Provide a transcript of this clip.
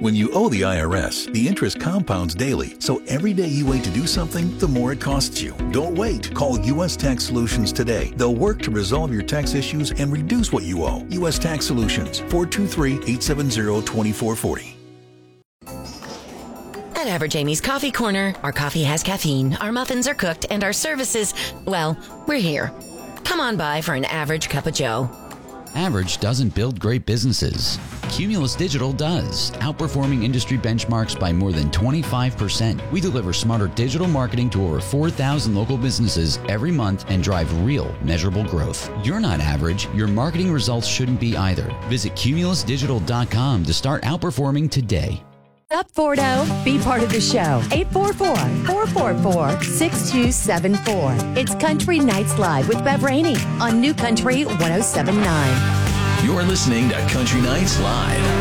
When you owe the IRS, the interest compounds daily, so every day you wait to do something, the more it costs you. Don't wait. Call U.S. Tax Solutions today. They'll work to resolve your tax issues and reduce what you owe. U.S. Tax Solutions, 423-870-2440. At Average Amy's Coffee Corner, our coffee has caffeine, our muffins are cooked, and our services, well, we're here. Come on by for an average cup of joe. Average doesn't build great businesses. Cumulus Digital does, outperforming industry benchmarks by more than 25%. We deliver smarter digital marketing to over 4,000 local businesses every month and drive real, measurable growth. You're not average. Your marketing results shouldn't be either. Visit cumulusdigital.com to start outperforming today. Up, Fordo. Be part of the show. 844-444-6274. It's Country Nights Live with Bev Rainey on New Country 107.9. You're listening to Country Nights Live.